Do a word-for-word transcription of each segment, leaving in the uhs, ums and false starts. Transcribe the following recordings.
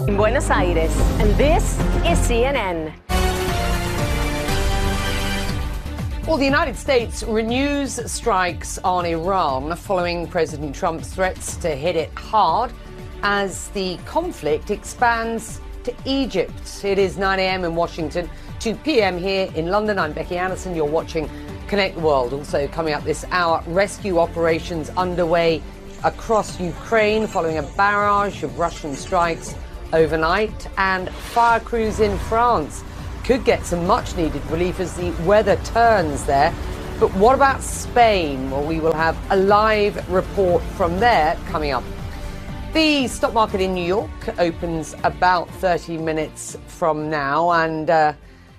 in Buenos Aires, and this is C N N. Well, the United States renews strikes on Iran following President Trump's threats to hit it hard as the conflict expands to Egypt. It is nine a.m. in Washington, two p.m. here in London. I'm Becky Anderson. You're watching Connect the World. Also coming up this hour, rescue operations underway across Ukraine following a barrage of Russian strikes overnight, and fire crews in France could get some much-needed relief as the weather turns there. But what about Spain? Well, we will have a live report from there coming up. The stock market in New York opens about thirty minutes from now, and uh,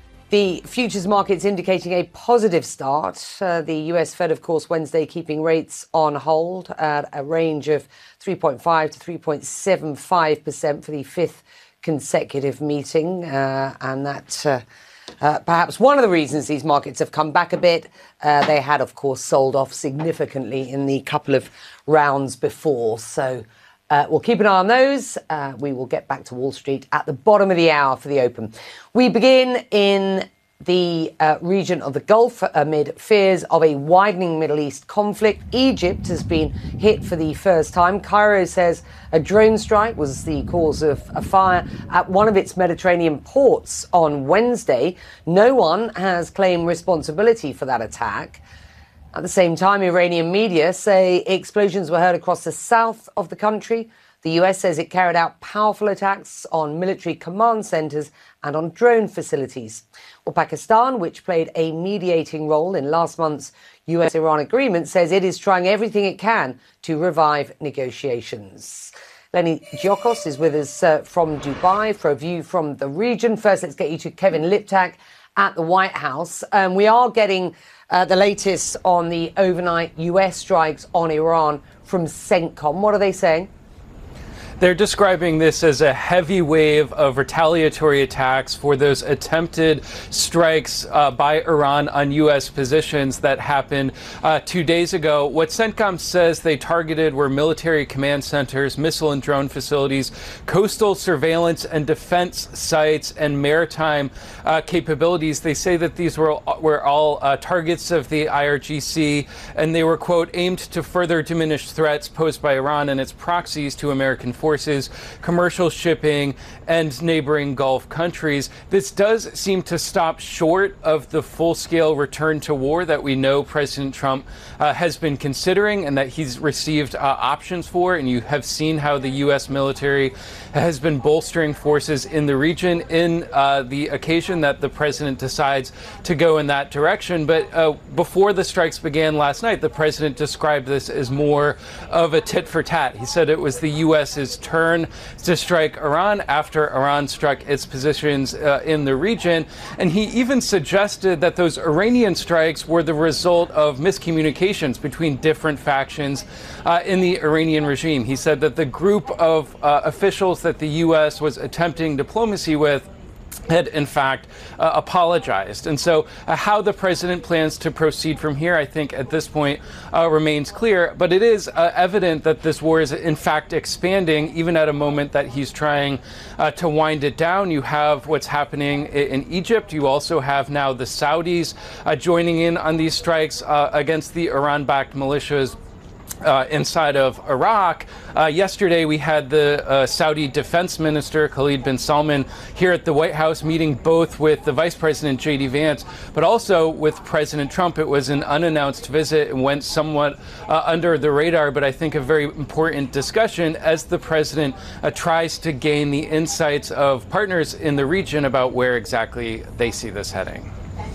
the futures market's indicating a positive start. Uh, the U S Fed, of course, Wednesday keeping rates on hold at a range of three point five to three point seven five percent for the fifth consecutive meeting, uh, and that uh, uh, perhaps one of the reasons these markets have come back a bit. Uh, they had, of course, sold off significantly in the couple of rounds before, so uh, we'll keep an eye on those. Uh, we will get back to Wall Street at the bottom of the hour for the open. We begin in the uh, region of the Gulf amid fears of a widening Middle East conflict. Egypt has been hit for the first time. Cairo says a drone strike was the cause of a fire at one of its Mediterranean ports on Wednesday. No one has claimed responsibility for that attack. At the same time, Iranian media say explosions were heard across the south of the country. The U S says it carried out powerful attacks on military command centers and on drone facilities. Well, Pakistan, which played a mediating role in last month's U S Iran agreement, says it is trying everything it can to revive negotiations. Lenny Giokos is with us uh, from Dubai for a view from the region. First, let's get you to Kevin Liptak at the White House. Um, we are getting uh, the latest on the overnight U S strikes on Iran from CENTCOM. What are they saying? They're describing this as a heavy wave of retaliatory attacks for those attempted strikes uh, by Iran on U S positions that happened uh, two days ago. What CENTCOM says they targeted were military command centers, missile and drone facilities, coastal surveillance and defense sites, and maritime uh, capabilities. They say that these were, were all uh, targets of the I R G C, and they were, quote, aimed to further diminish threats posed by Iran and its proxies to American forces. Forces, commercial shipping, and neighboring Gulf countries. This does seem to stop short of the full-scale return to war that we know President Trump uh, has been considering and that he's received uh, options for. And you have seen how the U S military has been bolstering forces in the region in uh, the occasion that the president decides to go in that direction. But uh, before the strikes began last night, the president described this as more of a tit for tat. He said it was the U S's turn to strike Iran after Iran struck its positions uh, in the region. And he even suggested that those Iranian strikes were the result of miscommunications between different factions uh, in the Iranian regime. He said that the group of uh, officials that the U S was attempting diplomacy with had, in fact, uh, apologized. And so uh, how the president plans to proceed from here, I think, at this point uh, remains clear. But it is uh, evident that this war is, in fact, expanding, even at a moment that he's trying uh, to wind it down. You have what's happening in, in Egypt. You also have now the Saudis uh, joining in on these strikes uh, against the Iran-backed militias Uh, inside of Iraq. Uh, yesterday, we had the uh, Saudi defense minister, Khalid bin Salman, here at the White House, meeting both with the vice president, J D Vance, but also with President Trump. It was an unannounced visit and went somewhat uh, under the radar, but I think a very important discussion as the president uh, tries to gain the insights of partners in the region about where exactly they see this heading.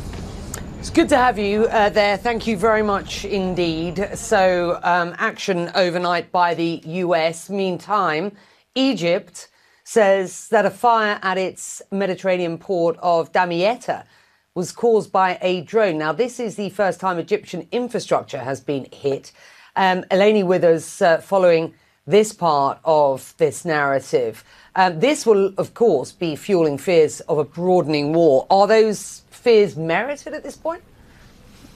It's good to have you uh, there. Thank you very much indeed. So, um, action overnight by the U S. Meantime, Egypt says that a fire at its Mediterranean port of Damietta was caused by a drone. Now, this is the first time Egyptian infrastructure has been hit. Um, Eleni with us uh, following this part of this narrative. Um, this will, of course, be fueling fears of a broadening war. Are those fears merited at this point?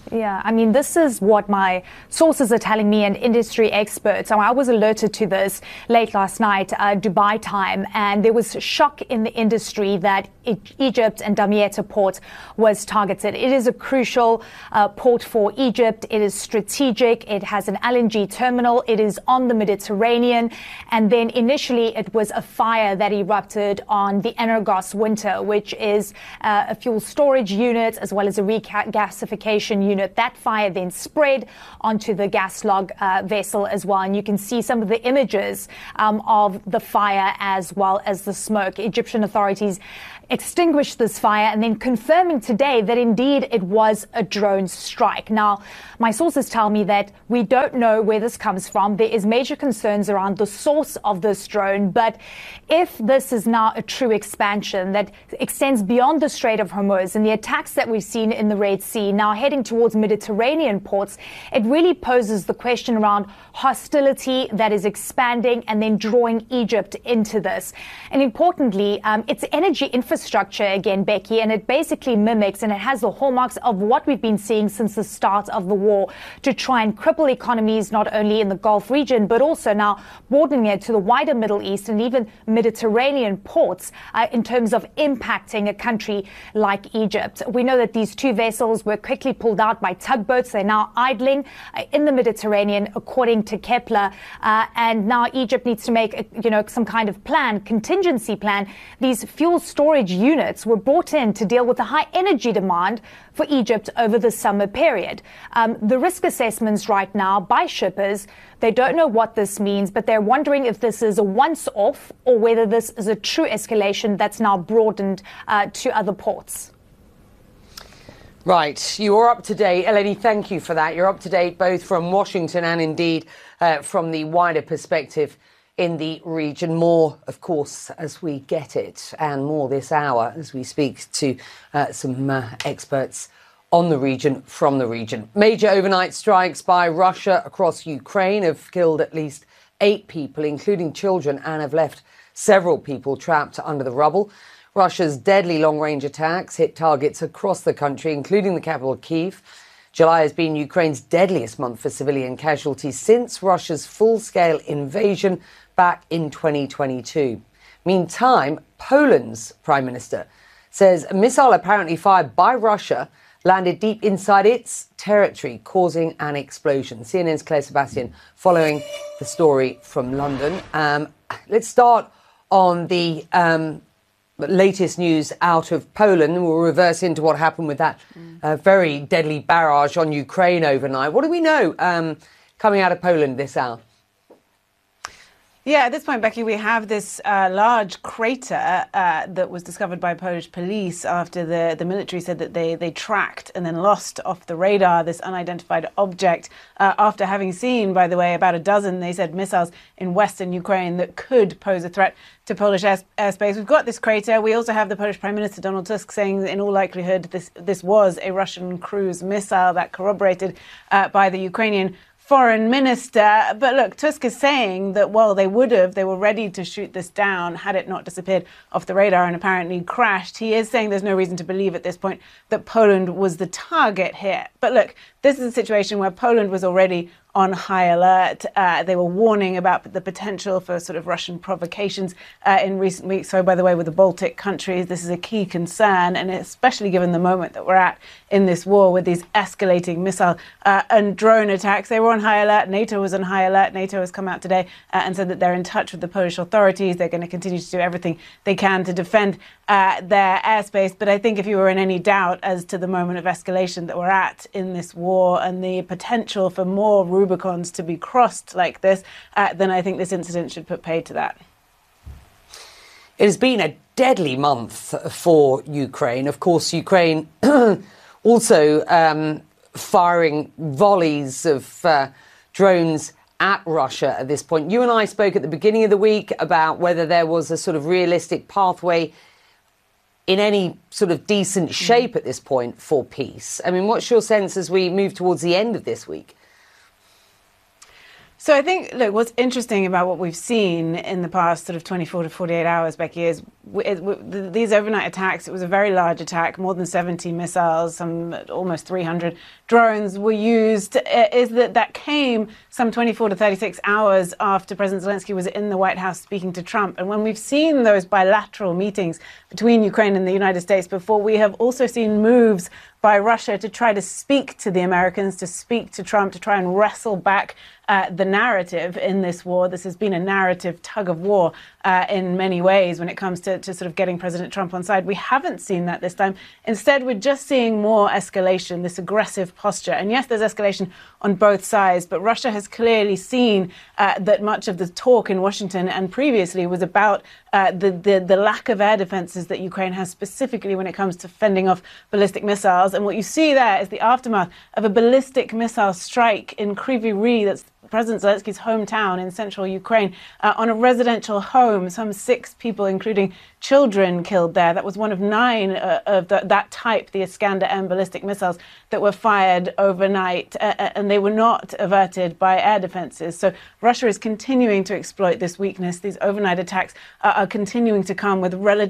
Yeah, I mean, this is what my sources are telling me and industry experts. So I was alerted to this late last night, uh, Dubai time, and there was shock in the industry that e- Egypt and Damietta port was targeted. It is a crucial uh, port for Egypt. It is strategic. It has an L N G terminal. It is on the Mediterranean. And then initially it was a fire that erupted on the Energos Winter, which is uh, a fuel storage unit as well as a regasification unit. That fire then spread onto the gas log uh, vessel as well. And you can see some of the images um, of the fire as well as the smoke. Egyptian authorities extinguished this fire and then confirming today that indeed it was a drone strike. Now, my sources tell me that we don't know where this comes from. There is major concerns around the source of this drone, but if this is now a true expansion that extends beyond the Strait of Hormuz and the attacks that we've seen in the Red Sea now heading towards Mediterranean ports, it really poses the question around hostility that is expanding and then drawing Egypt into this. And importantly, um, it's energy infrastructure Infrastructure again, Becky, and it basically mimics and it has the hallmarks of what we've been seeing since the start of the war to try and cripple economies not only in the Gulf region but also now broadening it to the wider Middle East and even Mediterranean ports uh, in terms of impacting a country like Egypt. We know that these two vessels were quickly pulled out by tugboats. They're now idling uh, in the Mediterranean, according to Kepler, uh, and now Egypt needs to make a, you know some kind of plan, contingency plan. These fuel storage units were brought in to deal with the high energy demand for Egypt over the summer period. Um, the risk assessments right now by shippers, they don't know what this means, but they're wondering if this is a once-off or whether this is a true escalation that's now broadened uh, to other ports. Right, you are up to date. Eleni, thank you for that. You're up to date both from Washington and indeed uh, from the wider perspective in the region. More, of course, as we get it, and more this hour as we speak to uh, some uh, experts on the region from the region. Major overnight strikes by Russia across Ukraine have killed at least eight people, including children, and have left several people trapped under the rubble. Russia's deadly long-range attacks hit targets across the country, including the capital, Kyiv. July has been Ukraine's deadliest month for civilian casualties since Russia's full-scale invasion back in twenty twenty-two. Meantime, Poland's prime minister says a missile apparently fired by Russia landed deep inside its territory, causing an explosion. C N N's Claire Sebastian following the story from London. Um, let's start on the um, latest news out of Poland. We'll reverse into what happened with that uh, very deadly barrage on Ukraine overnight. What do we know um, coming out of Poland this hour? Yeah, at this point, Becky, we have this uh, large crater uh, that was discovered by Polish police after the, the military said that they, they tracked and then lost off the radar this unidentified object uh, after having seen, by the way, about a dozen, they said, missiles in western Ukraine that could pose a threat to Polish air, airspace. We've got this crater. We also have the Polish Prime Minister, Donald Tusk, saying that in all likelihood this, this was a Russian cruise missile, that corroborated uh, by the Ukrainian Foreign Minister. But look, Tusk is saying that, well, they would have, they were ready to shoot this down had it not disappeared off the radar and apparently crashed. He is saying there's no reason to believe at this point that Poland was the target here. But look, this is a situation where Poland was already on high alert. Uh, they were warning about the potential for sort of Russian provocations uh, in recent weeks. So, by the way, with the Baltic countries, this is a key concern, and especially given the moment that we're at in this war with these escalating missile uh, and drone attacks. They were on high alert. NATO was on high alert. NATO has come out today uh, and said that they're in touch with the Polish authorities. They're going to continue to do everything they can to defend uh, their airspace. But I think if you were in any doubt as to the moment of escalation that we're at in this war and the potential for more Rubicons to be crossed like this, uh, then I think this incident should put paid to that. It has been a deadly month for Ukraine. Of course, Ukraine also um, firing volleys of uh, drones at Russia at this point. You and I spoke at the beginning of the week about whether there was a sort of realistic pathway in any sort of decent shape at this point for peace. I mean, what's your sense as we move towards the end of this week? So I think, look, what's interesting about what we've seen in the past sort of twenty-four to forty-eight hours, Becky, is w- is w- these overnight attacks. It was a very large attack, more than seventy missiles, some almost three hundred drones were used. Is that that came some twenty-four to thirty-six hours after President Zelensky was in the White House speaking to Trump. And when we've seen those bilateral meetings between Ukraine and the United States before, we have also seen moves by Russia to try to speak to the Americans, to speak to Trump, to try and wrestle back uh, the narrative in this war. This has been a narrative tug of war uh, in many ways when it comes to, to sort of getting President Trump on side. We haven't seen that this time. Instead, we're just seeing more escalation, this aggressive posture. And yes, there's escalation on both sides, but Russia has clearly seen uh, that much of the talk in Washington and previously was about uh, the, the, the lack of air defenses that Ukraine has, specifically when it comes to fending off ballistic missiles. And what you see there is the aftermath of a ballistic missile strike in Kryvyi Rih, that's President Zelensky's hometown in central Ukraine, uh, on a residential home. Some six people, including children, killed there. That was one of nine uh, of the, that type, the Iskander M ballistic missiles that were fired overnight, uh, and they were not averted by air defenses. So Russia is continuing to exploit this weakness. These overnight attacks uh, are continuing to come with relative